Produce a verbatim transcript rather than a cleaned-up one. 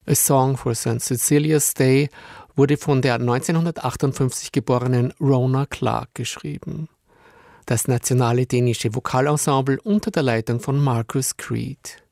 A Song for Saint Cecilia's Day wurde von der neunzehnhundertachtundfünfzig geborenen Rona Clarke geschrieben. Das nationale dänische Vokalensemble unter der Leitung von Marcus Creed.